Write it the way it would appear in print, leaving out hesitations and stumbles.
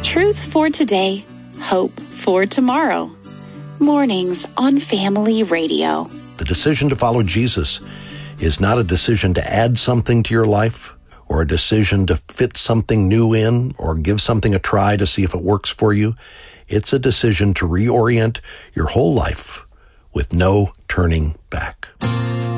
Truth for today, hope for tomorrow. Mornings on Family Radio. The decision to follow Jesus is not a decision to add something to your life or a decision to fit something new in or give something a try to see if it works for you. It's a decision to reorient your whole life with no turning back.